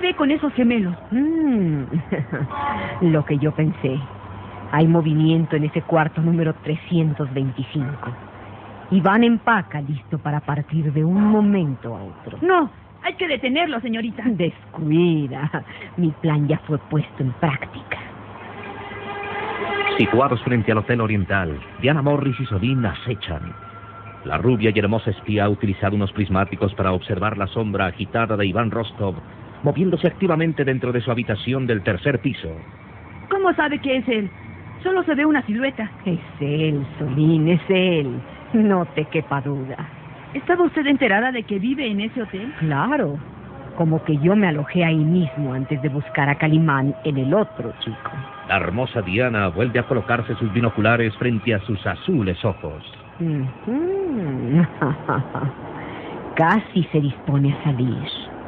ve con esos gemelos? Lo que yo pensé. Hay movimiento en ese cuarto número 325. Iván empaca, listo para partir de un momento a otro. No, hay que detenerlo, señorita. Descuida. Mi plan ya fue puesto en práctica. Situados frente al Hotel Oriental, Diana Morris y Solín acechan. La rubia y hermosa espía ha utilizado unos prismáticos para observar la sombra agitada de Iván Rostov, moviéndose activamente dentro de su habitación del tercer piso. ¿Cómo sabe que es él? Solo se ve una silueta. Es él, Solín, es él. No te quepa duda. ¿Estaba usted enterada de que vive en ese hotel? Claro. Como que yo me alojé ahí mismo antes de buscar a Calimán en el otro chico. La hermosa Diana vuelve a colocarse sus binoculares frente a sus azules ojos. Casi se dispone a salir.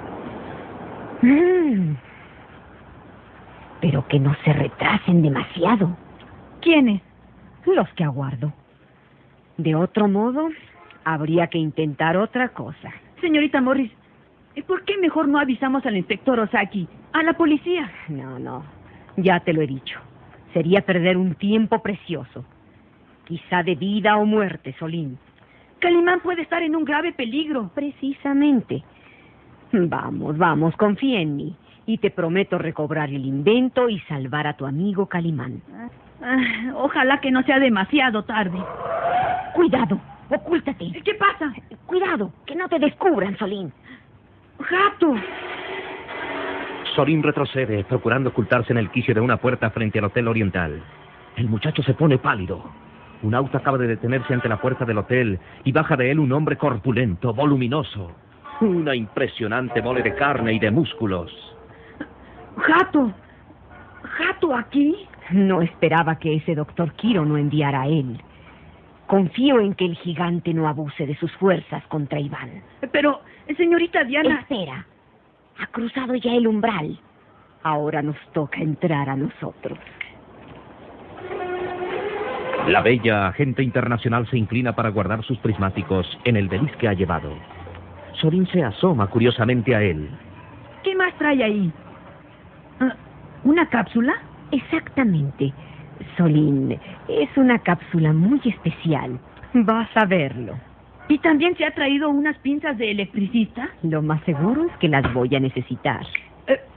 Pero que no se retrasen demasiado. ¿Quiénes? Los que aguardo. De otro modo, habría que intentar otra cosa. Señorita Morris, ¿por qué mejor no avisamos al inspector Ozaki, a la policía? No. Ya te lo he dicho. Sería perder un tiempo precioso. Quizá de vida o muerte, Solín. Calimán puede estar en un grave peligro. Precisamente. Vamos, confía en mí. Y te prometo recobrar el invento y salvar a tu amigo Calimán. Ojalá que no sea demasiado tarde. Cuidado, ocúltate. ¿Qué pasa? Cuidado, que no te descubran, Solín. ¡Gato! Solín retrocede, procurando ocultarse en el quicio de una puerta frente al Hotel Oriental. El muchacho se pone pálido. Un auto acaba de detenerse ante la puerta del hotel y baja de él un hombre corpulento, voluminoso. Una impresionante mole de carne y de músculos. ¡Gato! ¿Gato aquí? No esperaba que ese doctor Quiro no enviara a él. Confío en que el gigante no abuse de sus fuerzas contra Iván. Pero, señorita Diana... Espera. Ha cruzado ya el umbral. Ahora nos toca entrar a nosotros. La bella agente internacional se inclina para guardar sus prismáticos en el desliz que ha llevado. Solín se asoma curiosamente a él. ¿Qué más trae ahí? ¿Una cápsula? Exactamente. Solín, es una cápsula muy especial. Vas a verlo. ¿Y también se ha traído unas pinzas de electricista? Lo más seguro es que las voy a necesitar.